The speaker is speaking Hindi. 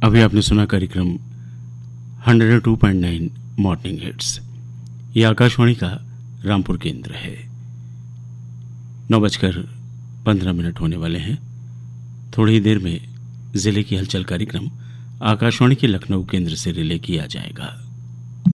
अभी आपने सुना कार्यक्रम 102.9 मॉर्निंग हिट्स। ये आकाशवाणी का रामपुर केंद्र है। 9:15 होने वाले हैं। थोड़ी ही देर में जिले की हलचल कार्यक्रम आकाशवाणी के लखनऊ केंद्र से रिले किया जाएगा।